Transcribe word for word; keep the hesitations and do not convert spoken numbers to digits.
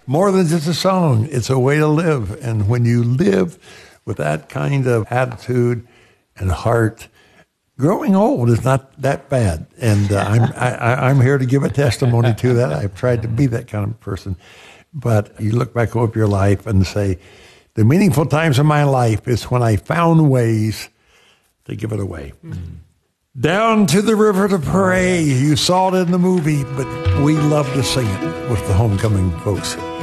more than just a song. It's a way to live. And when you live with that kind of attitude and heart, growing old is not that bad. And uh, I'm, I, I'm here to give a testimony to that. I've tried to be that kind of person. But you look back over your life and say, the meaningful times of my life is when I found ways to give it away. Mm-hmm. Down to the river to pray. You saw it in the movie, but we love to sing it with the homecoming folks.